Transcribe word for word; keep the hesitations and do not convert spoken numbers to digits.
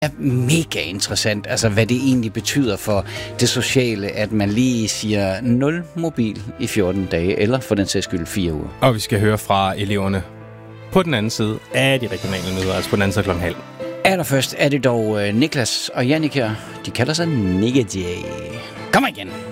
er mega interessant, altså hvad det egentlig betyder for det sociale, at man lige siger nul mobil i fjorten dage, eller for den sags skyld fire uger. Og vi skal høre fra eleverne på den anden side af de regionale nyheder, altså på den anden side klokken halv. Allerførst er det dog Niklas og Jannik her. De kalder sig Nick og Jay. Kom igen!